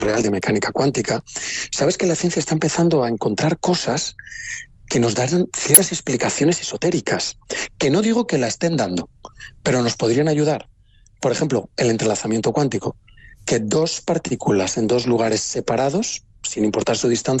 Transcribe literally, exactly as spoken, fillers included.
real de mecánica cuántica, sabes que la ciencia está empezando a encontrar cosas que nos dan ciertas explicaciones esotéricas, que no digo que la estén dando, pero nos podrían ayudar. Por ejemplo, el entrelazamiento cuántico, que dos partículas en dos lugares separados, sin importar su distancia,